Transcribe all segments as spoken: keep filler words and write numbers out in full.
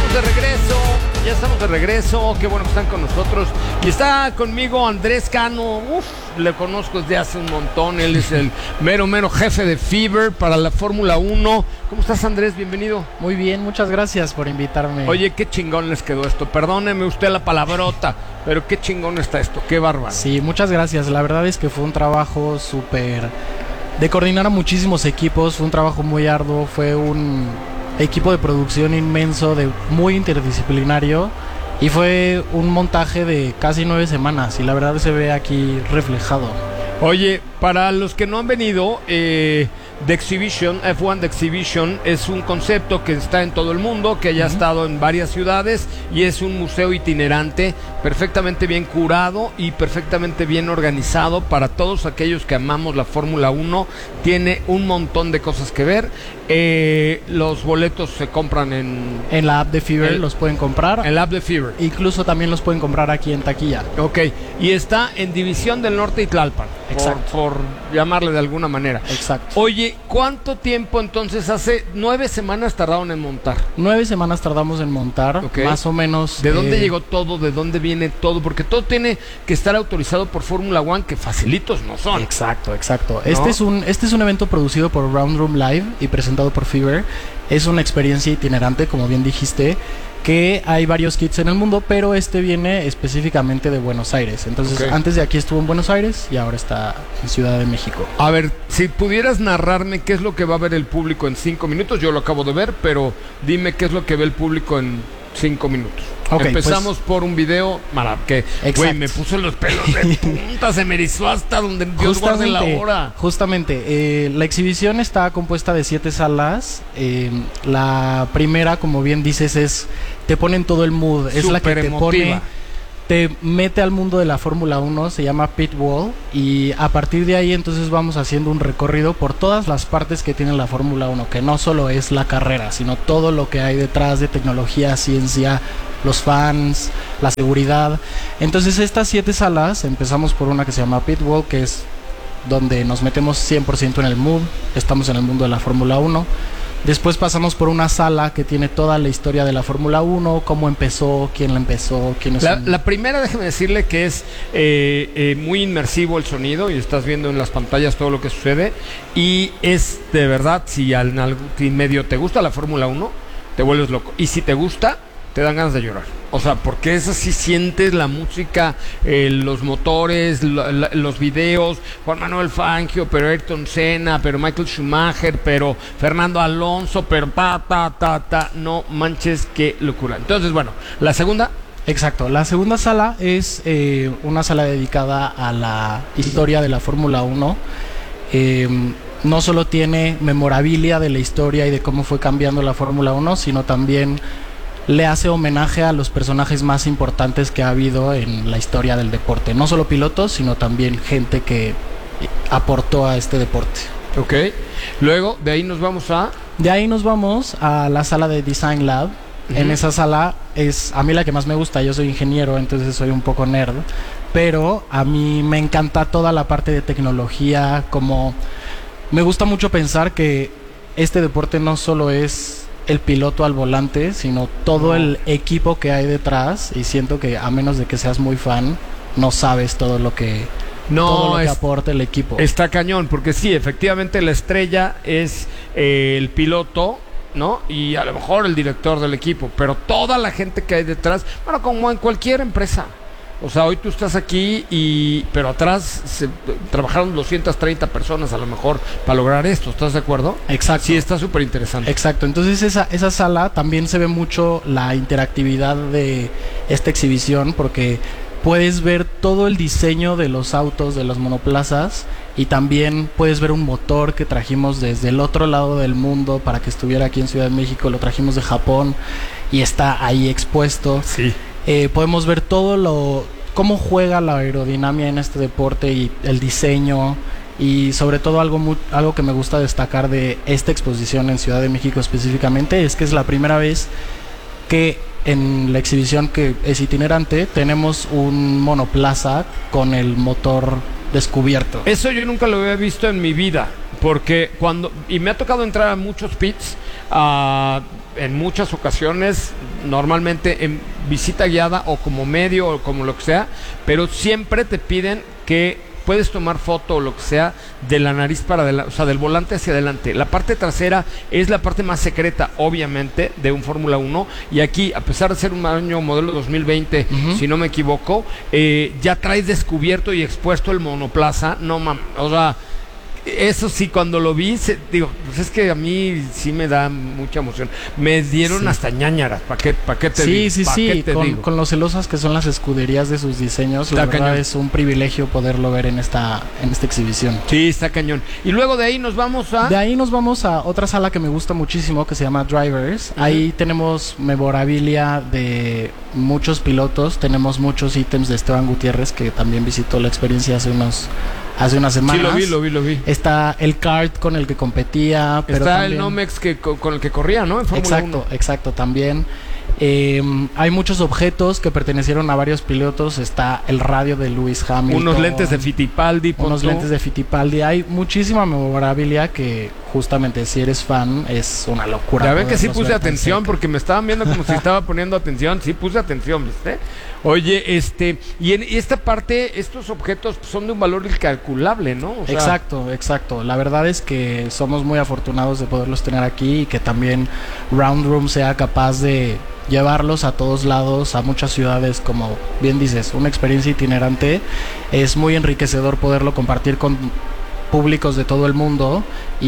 estamos de regreso, ya estamos de regreso, qué bueno que están con nosotros. Y está conmigo Andrés Cano, uff, le conozco desde hace un montón, él es el mero, mero jefe de Fever para la Fórmula uno. ¿Cómo estás, Andrés? Bienvenido. Muy bien, muchas gracias por invitarme. Oye, qué chingón les quedó esto, perdóneme usted la palabrota, pero qué chingón está esto, qué bárbaro. Sí, muchas gracias, la verdad es que fue un trabajo súper... de coordinar a muchísimos equipos, fue un trabajo muy arduo, fue un equipo de producción inmenso, de muy interdisciplinario, y fue un montaje de casi nueve semanas, y la verdad se ve aquí reflejado. Oye, para los que no han venido, eh, The Exhibition, F uno The Exhibition, es un concepto que está en todo el mundo, que ya ha uh-huh. estado en varias ciudades, y es un museo itinerante, perfectamente bien curado y perfectamente bien organizado para todos aquellos que amamos la Fórmula uno. Tiene un montón de cosas que ver. Eh, los boletos se compran en... En la app de Fever el, los pueden comprar. En la app de Fever. Incluso también los pueden comprar aquí en taquilla. Ok, y está en División del Norte y Tlalpan. Exacto. Por, por llamarle de alguna manera. Exacto. Oye, ¿cuánto tiempo entonces? Hace nueve semanas tardaron en montar. Nueve semanas tardamos en montar, okay. Más o menos. ¿De dónde eh... llegó todo? ¿De dónde viene todo? Porque todo tiene que estar autorizado por Fórmula uno, que facilitos no son. Exacto, exacto. ¿No? Este es un, este es un evento producido por Round Room Live y presentado por Fever. Es una experiencia itinerante, como bien dijiste, que hay varios kits en el mundo, pero este viene específicamente de Buenos Aires. Entonces, okay. Antes de aquí estuvo en Buenos Aires y ahora está en Ciudad de México. A ver, si pudieras narrarme qué es lo que va a ver el público en cinco minutos, yo lo acabo de ver, pero dime qué es lo que ve el público en cinco minutos. Okay, empezamos pues, por un video mara, que, güey, me puso los pelos de punta, se me erizó hasta donde Dios guarde la hora. Justamente, eh, la exhibición está compuesta de siete salas. Eh, la primera, como bien dices, es te pone en todo el mood. Es Super la que te emotiva. pone, te mete al mundo de la Fórmula uno, se llama Pit Wall, y a partir de ahí entonces vamos haciendo un recorrido por todas las partes que tiene la Fórmula uno, que no solo es la carrera, sino todo lo que hay detrás de tecnología, ciencia, los fans, la seguridad. Entonces estas siete salas, empezamos por una que se llama Pit Wall, que es donde nos metemos cien por ciento en el mood, estamos en el mundo de la Fórmula uno. Después pasamos por una sala que tiene toda la historia de la Fórmula uno, cómo empezó, quién la empezó, quién es. La, un... la primera, déjeme decirle que es eh, eh, muy inmersivo el sonido y estás viendo en las pantallas todo lo que sucede, y es de verdad, si al si medio te gusta la Fórmula uno, te vuelves loco, y si te gusta, te dan ganas de llorar. O sea, porque es así, sientes la música, eh, los motores, lo, la, los videos, Juan Manuel Fangio, pero Ayrton Senna, pero Michael Schumacher, pero Fernando Alonso, pero ta, ta, ta, ta, no manches, qué locura. Entonces, bueno, la segunda... Exacto, la segunda sala es eh, una sala dedicada a la historia de la Fórmula uno. Eh, no solo tiene memorabilia de la historia y de cómo fue cambiando la Fórmula uno, sino también le hace homenaje a los personajes más importantes que ha habido en la historia del deporte. No solo pilotos, sino también gente que aportó a este deporte. Ok. Luego, de ahí nos vamos a... De ahí nos vamos a la sala de Design Lab. Uh-huh. En esa sala es a mí la que más me gusta. Yo soy ingeniero, entonces soy un poco nerd. Pero a mí me encanta toda la parte de tecnología. Como me gusta mucho pensar que este deporte no solo es el piloto al volante, sino todo no. el equipo que hay detrás, y siento que a menos de que seas muy fan, no sabes todo lo que no todo lo que es, aporta el equipo. Está cañón, porque sí, efectivamente la estrella es eh, el piloto, ¿no? Y a lo mejor el director del equipo, pero toda la gente que hay detrás, bueno, como en cualquier empresa. O sea, hoy tú estás aquí, y pero atrás se, trabajaron doscientas treinta personas a lo mejor para lograr esto. ¿Estás de acuerdo? Exacto. Sí, está súper interesante. Exacto. Entonces esa, esa sala también se ve mucho la interactividad de esta exhibición, porque puedes ver todo el diseño de los autos, de los monoplazas, y también puedes ver un motor que trajimos desde el otro lado del mundo para que estuviera aquí en Ciudad de México. Lo trajimos de Japón y está ahí expuesto. Sí. Eh, podemos ver todo lo cómo juega la aerodinámica en este deporte y el diseño, y sobre todo algo muy, algo que me gusta destacar de esta exposición en Ciudad de México específicamente es que es la primera vez que en la exhibición, que es itinerante, tenemos un monoplaza con el motor descubierto. Eso yo nunca lo había visto en mi vida, porque cuando, y me ha tocado entrar a muchos pits, uh, en muchas ocasiones, normalmente en visita guiada o como medio o como lo que sea, pero siempre te piden que puedes tomar foto o lo que sea de la nariz para adelante, o sea, del volante hacia adelante. La parte trasera es la parte más secreta, obviamente, de un Fórmula uno. Y aquí, a pesar de ser un año modelo dos mil veinte, uh-huh. si no me equivoco, eh, ya traes descubierto y expuesto el monoplaza. No mames, o sea, eso sí, cuando lo vi, se, digo, pues es que a mí sí me da mucha emoción. Me dieron sí. hasta ñáñaras, ¿para qué, pa qué te sí, digo? Sí, sí, sí, con, con lo celosas que son las escuderías de sus diseños, está la verdad cañón. Es un privilegio poderlo ver en esta, en esta exhibición. Sí, está cañón. Y luego de ahí nos vamos a... De ahí nos vamos a otra sala que me gusta muchísimo, que se llama Drivers. Uh-huh. Ahí tenemos memorabilia de muchos pilotos, tenemos muchos ítems de Esteban Gutiérrez, que también visitó la experiencia hace unos... hace unas semanas. Sí, lo vi, lo vi, lo vi. Está el kart con el que competía. Pero está también... el Nomex que, con el que corría, ¿no? En Fórmula exacto, uno. Exacto, también. Eh, hay muchos objetos que pertenecieron a varios pilotos. Está el radio de Lewis Hamilton. Unos lentes de Fittipaldi. Unos lentes de Fittipaldi. Hay muchísima memorabilia que justamente si eres fan es una locura. Ya ven que sí puse atención porque me estaban viendo como si estaba poniendo atención. Sí puse atención, ¿viste? Oye, este, y en esta parte, estos objetos son de un valor incalculable, ¿no? O sea, exacto, exacto. La verdad es que somos muy afortunados de poderlos tener aquí y que también Round Room sea capaz de llevarlos a todos lados, a muchas ciudades, como bien dices, una experiencia itinerante. Es muy enriquecedor poderlo compartir con públicos de todo el mundo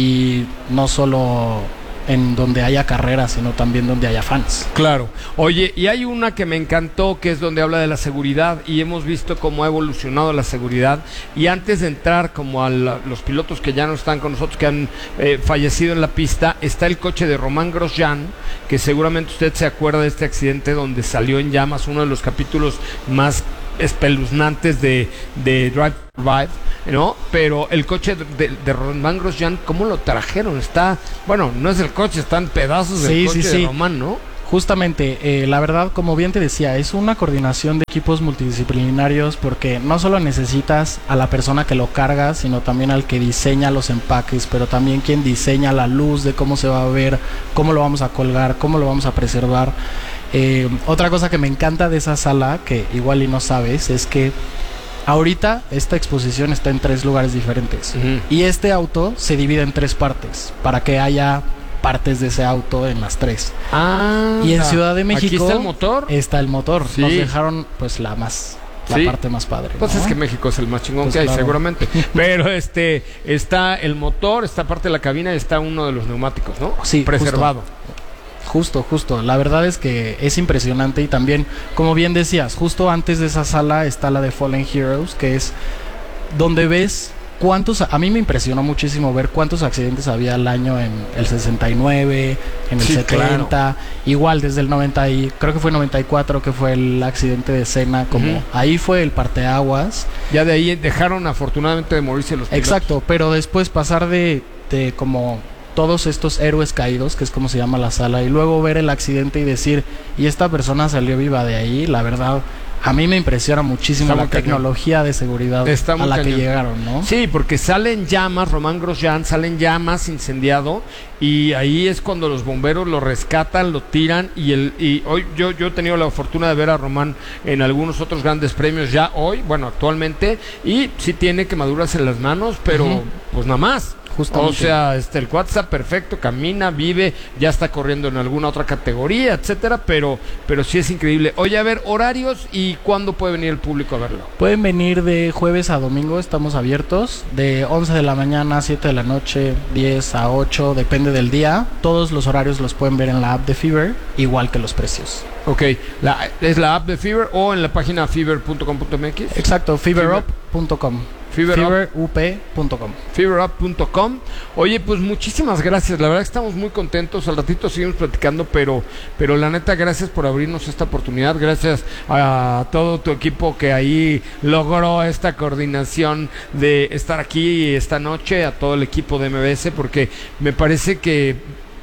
y no solo en donde haya carreras, sino también donde haya fans. Claro. Oye, y hay una que me encantó, que es donde habla de la seguridad, y hemos visto cómo ha evolucionado la seguridad. Y antes de entrar como a la, los pilotos que ya no están con nosotros, que han eh, fallecido en la pista, está el coche de Román Grosjean, que seguramente usted se acuerda de este accidente donde salió en llamas, uno de los capítulos más espeluznantes de, de Drive to Survive, ¿no? Pero el coche de, de, de Román Grosjean, ¿cómo lo trajeron? Está, bueno, no es el coche, están pedazos del sí, coche sí, de sí. Román, ¿no? Justamente, eh, la verdad, como bien te decía, es una coordinación de equipos multidisciplinarios porque no solo necesitas a la persona que lo carga, sino también al que diseña los empaques, pero también quien diseña la luz de cómo se va a ver, cómo lo vamos a colgar, cómo lo vamos a preservar. Eh, otra cosa que me encanta de esa sala, que igual y no sabes, es que ahorita esta exposición está en tres lugares diferentes. Uh-huh. Y este auto se divide en tres partes, para que haya partes de ese auto en las tres. Ah, y en Ciudad de México... ¿aquí está el motor? Está el motor. Sí. Nos dejaron pues la más... la sí. parte más padre, pues ¿no? es que México es el más chingón pues que hay, claro. seguramente. Pero este está el motor, está parte de la cabina y está uno de los neumáticos, ¿no? Sí, preservado. Justo, justo. La verdad es que es impresionante y también, como bien decías, justo antes de esa sala está la de Fallen Heroes, que es donde ves cuántos... A mí me impresionó muchísimo ver cuántos accidentes había al año en el sesenta y nueve, en el sí, setenta, claro. Igual desde el noventa y... creo que fue noventa y cuatro que fue el accidente de Senna, como uh-huh. ahí fue el parteaguas. Ya de ahí dejaron afortunadamente de morirse los pilotos. Exacto, pero después pasar de, de como... todos estos héroes caídos, que es como se llama la sala, y luego ver el accidente y decir, y esta persona salió viva de ahí, la verdad, a mí me impresiona muchísimo la tecnología de seguridad a la cañón. Que llegaron, ¿no? Sí, porque salen llamas, Román Grosjean, salen llamas, incendiado, y ahí es cuando los bomberos lo rescatan, lo tiran, y el y hoy yo, yo he tenido la fortuna de ver a Román en algunos otros grandes premios ya hoy, bueno, actualmente, y sí tiene quemaduras en las manos, pero uh-huh. pues nada más. Justamente. O sea, este, el cuate está perfecto, camina, vive, ya está corriendo en alguna otra categoría, etcétera, pero, pero sí es increíble. Oye, a ver, horarios y cuándo puede venir el público a verlo. Pueden venir de jueves a domingo, estamos abiertos, de once de la mañana a siete de la noche, diez a ocho, depende del día. Todos los horarios los pueden ver en la app de Fever, igual que los precios. Ok, la, ¿es la app de Fever o en la página fever punto com punto m x? Exacto, fever up punto com. fever u p punto com. fever up punto com. Oye, pues muchísimas gracias. La verdad que estamos muy contentos. Al ratito seguimos platicando, pero, pero la neta, gracias por abrirnos esta oportunidad. Gracias a todo tu equipo que ahí logró esta coordinación de estar aquí esta noche, a todo el equipo de M B S, porque me parece que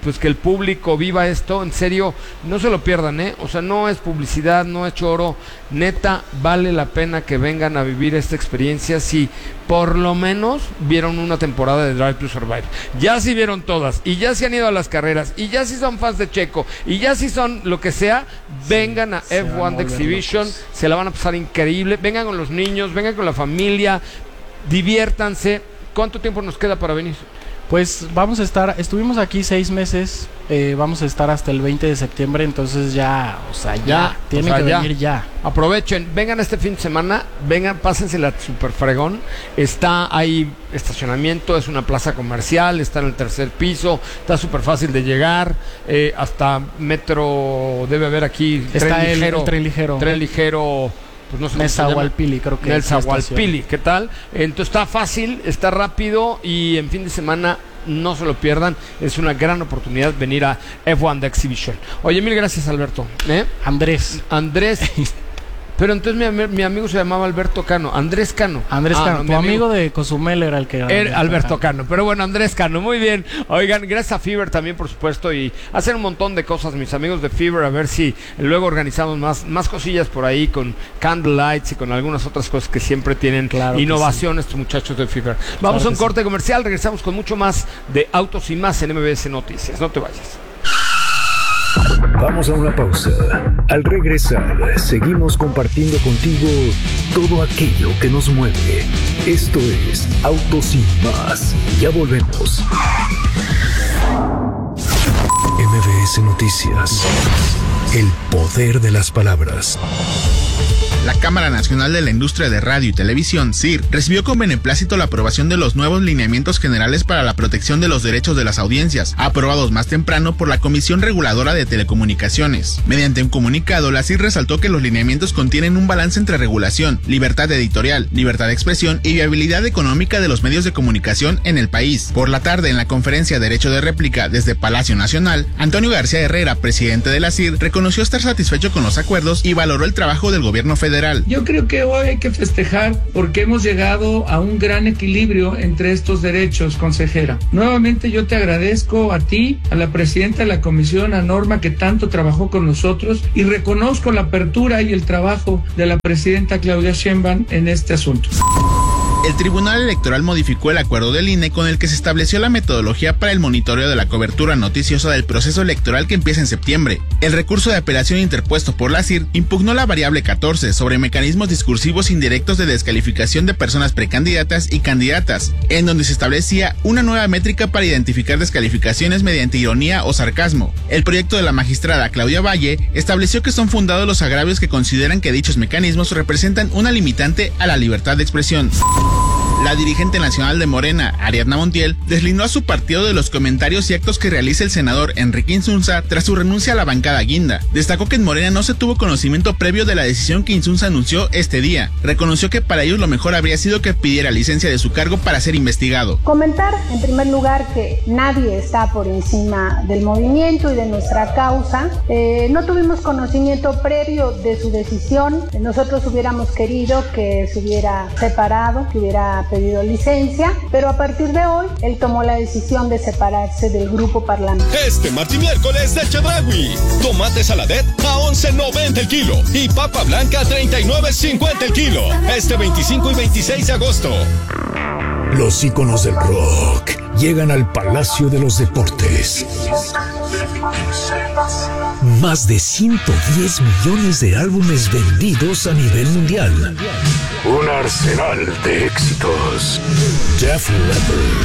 pues que el público viva esto, en serio, no se lo pierdan, ¿eh? O sea, no es publicidad, no es choro, neta, vale la pena que vengan a vivir esta experiencia si por lo menos vieron una temporada de Drive to Survive. Ya si vieron todas, y ya si han ido a las carreras, y ya si son fans de Checo, y ya si son lo que sea, vengan a se F van a uno The volver Exhibition, locos. se la van a pasar increíble, vengan con los niños, vengan con la familia, diviértanse. ¿Cuánto tiempo nos queda para venir? Pues vamos a estar, estuvimos aquí seis meses, eh, vamos a estar hasta el veinte de septiembre, entonces ya, o sea, ya, Ya, tienen o sea, que ya. venir ya. Aprovechen, vengan este fin de semana, vengan, pásensela super fregón. Está ahí estacionamiento, es una plaza comercial, está en el tercer piso, está súper fácil de llegar, eh, hasta metro debe haber aquí. Está tren el, ligero, el tren ligero. tren ligero, pues no sé cómo se llama. Nezahualpili, creo que es la Nezahualpili, estación. ¿qué tal? Entonces está fácil, está rápido y en fin de semana no se lo pierdan. Es una gran oportunidad venir a F uno The Exhibition. Oye, mil gracias, Alberto. ¿Eh? Andrés. Andrés. Pero entonces mi, ami- mi amigo se llamaba Alberto Cano. Andrés Cano. Andrés Ah, Cano, no, tu mi amigo de Cozumel era el que era. Era Alberto Cano, pero bueno, Andrés Cano, muy bien. Oigan, gracias a Fever también, por supuesto, y hacen un montón de cosas, mis amigos de Fever, a ver si luego organizamos más, más cosillas por ahí con Candlelights y con algunas otras cosas que siempre tienen Claro que innovación estos muchachos de Fever. Vamos Claro a un que corte comercial, regresamos con mucho más de Autos y Más en M B S Noticias. No te vayas. Vamos a una pausa. Al regresar, seguimos compartiendo contigo todo aquello que nos mueve. Esto es Autos y Más. Ya volvemos. M B S Noticias. El poder de las palabras. La Cámara Nacional de la Industria de Radio y Televisión, C I R, recibió con beneplácito la aprobación de los nuevos lineamientos generales para la protección de los derechos de las audiencias, aprobados más temprano por la Comisión Reguladora de Telecomunicaciones. Mediante un comunicado, la C I R resaltó que los lineamientos contienen un balance entre regulación, libertad editorial, libertad de expresión y viabilidad económica de los medios de comunicación en el país. Por la tarde, en la conferencia Derecho de Réplica desde Palacio Nacional, Antonio García Herrera, presidente de la C I R, reconoció estar satisfecho con los acuerdos y valoró el trabajo del gobierno federal. Yo creo que hoy hay que festejar porque hemos llegado a un gran equilibrio entre estos derechos, consejera. Nuevamente yo te agradezco a ti, a la presidenta de la comisión, a Norma, que tanto trabajó con nosotros, y reconozco la apertura y el trabajo de la presidenta Claudia Sheinbaum en este asunto. El Tribunal Electoral modificó el acuerdo del I N E con el que se estableció la metodología para el monitoreo de la cobertura noticiosa del proceso electoral que empieza en septiembre. El recurso de apelación interpuesto por la C I R impugnó la variable catorce sobre mecanismos discursivos indirectos de descalificación de personas precandidatas y candidatas, en donde se establecía una nueva métrica para identificar descalificaciones mediante ironía o sarcasmo. El proyecto de la magistrada Claudia Valle estableció que son fundados los agravios que consideran que dichos mecanismos representan una limitante a la libertad de expresión. La dirigente nacional de Morena, Ariadna Montiel, deslindó a su partido de los comentarios y actos que realiza el senador Enrique Insunza tras su renuncia a la bancada guinda. Destacó que en Morena no se tuvo conocimiento previo de la decisión que Insunza anunció este día. Reconoció que para ellos lo mejor habría sido que pidiera licencia de su cargo para ser investigado. Comentar, en primer lugar, que nadie está por encima del movimiento y de nuestra causa. Eh, no tuvimos conocimiento previo de su decisión. Nosotros hubiéramos querido que se hubiera separado, que hubiera pedido licencia, pero a partir de hoy él tomó la decisión de separarse del grupo parlamentario. Este martes y miércoles de Chedraui, tomate saladet a once noventa el kilo y papa blanca a treinta y nueve cincuenta el kilo. Este veinticinco y veintiséis de agosto. Los íconos del rock llegan al Palacio de los Deportes. Más de ciento diez millones de álbumes vendidos a nivel mundial. Un arsenal de éxitos. Def Leppard.